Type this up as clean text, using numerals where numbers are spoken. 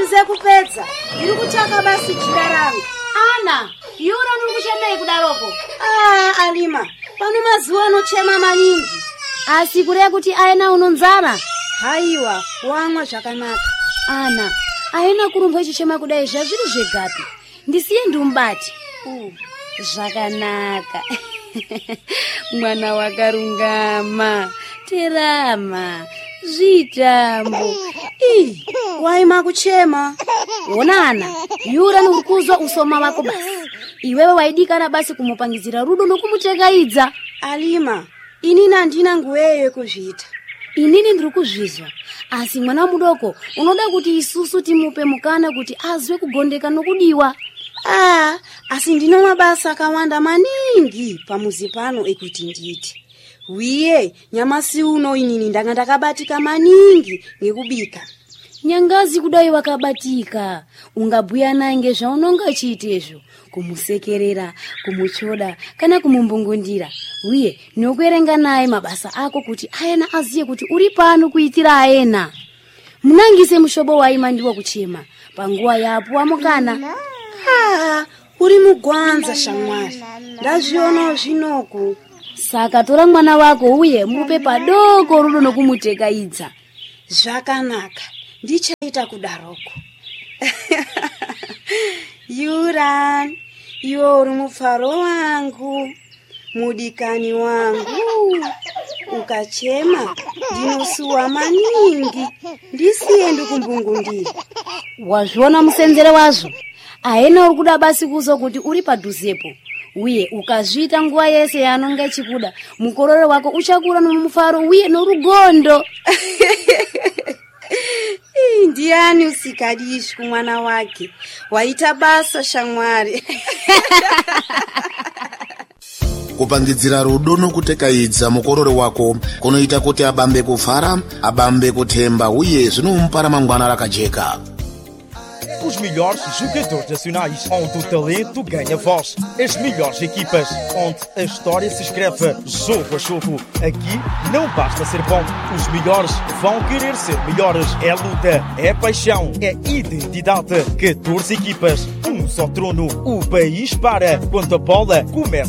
ndisize kupedza. Ndiri kutsvaka basi jira rangu. Ana, Yura nikuchemei kudaroko. Alima, pano mazuva anochema maningi. Asi kureva kuti aena unonzara. Haiwa, wamwa zvakanaka. Ana, aena kurumba ichichema kudai zvazviri zvegapi. Ndisiye ndiumbati. Zvakanaka. Mwana wakarungama. Terama. Zvitambo. Waima kuchema. Ona Ana, Yura nurikuzwa usoma wako basi. Iwewe waidikana basi kumupangizira rudo nokumuchekaidza. Alima, inini handina nguveyo kuzviita. Inini ndiri kuzvizwa. Asi mwana mudoko unoda kuti isusu timupe mukana kuti azwe kugondeka nokudiwa. Asi ndino mabasa akawanda maningi pamuzi pano ekuti nditi. Wiye, nyamasi uno inini ndanga ndakabatika maningi ngekubika. Nyangazi kudai wakabatika. Ungabhuya naye ngezvaunonga chiitezvo. Kumusekerera, kumuchoda, kana kumumbungundira. Wiye, nokuerenga naye mabasa ako kuti aena aziye kuti uri pano kuitira aena. Munangise mushobo waima ndiwo kuchema. Panguwa yapo wamukana. Uri mugwanza shamwari. Ndazviona zvinoku. Saka tora mwana wako uye mupe padoko rudo nokumuchekaidza. Zvakanaka. Ndichaita kudaroko. Yura, iwe uri mufaro wangu, mudikani wangu. Ukachema, ndinosuwa maningi. Ndisiye ndikumbungundira. Wazviona musenzere wazvo. Aena uri kuda basi kuzo kuti uri padhuzepo. Uye ukazviita nguva yese yanonga chikuda, mukororo wako uchakura nomufaro uye norugondo. Ndiani usikadishi kumwana wake. Waita basa shamwari. Kupangidzira rudo nokutekaidza mukororo wako kunoita kuti abambe kufara, abambe kuthemba uye zvinomupa ramangwana rakajeka. Os melhores jogadores nacionais, onde o talento ganha voz. As melhores equipas, onde a história se escreve jogo a jogo. Aqui não basta ser bom, os melhores vão querer ser melhores. É luta, é paixão, é identidade. 14 equipas, um só trono. O país para quando a bola começa.